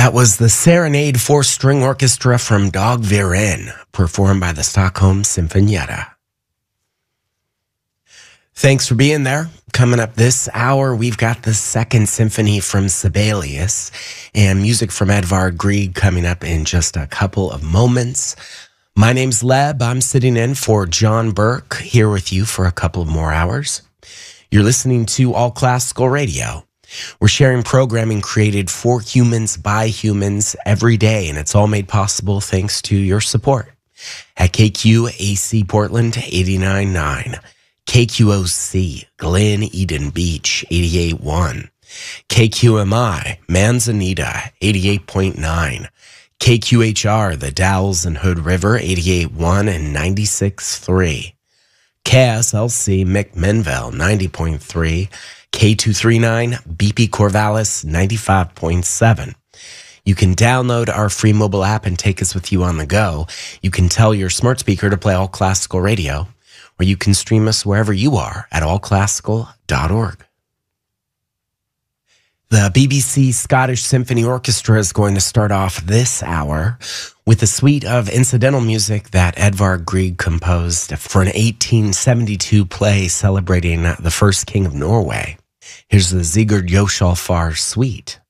That was the Serenade Four-String Orchestra from Dag Viren, performed by the Stockholm Sinfonietta. Thanks for being there. Coming up this hour, we've got the Second Symphony from Sibelius and music from Edvard Grieg coming up in just a couple of moments. My name's Leb. I'm sitting in for John Burke, here with you for a couple of more hours. You're listening to All Classical Radio. We're sharing programming created for humans by humans every day, and it's all made possible thanks to your support. At KQAC Portland 89.9, KQOC Glen Eden Beach 88.1, KQMI Manzanita 88.9, KQHR The Dalles and Hood River 88.1 and 96.3, KSLC McMinnville 90.3, K239 BP Corvallis 95.7. You can download our free mobile app and take us with you on the go. You can tell your smart speaker to play All Classical Radio, or you can stream us wherever you are at allclassical.org. The BBC Scottish Symphony Orchestra is going to start off this hour with a suite of incidental music that Edvard Grieg composed for an 1872 play celebrating the first king of Norway. Here's the Sigurd Joshalfar Suite.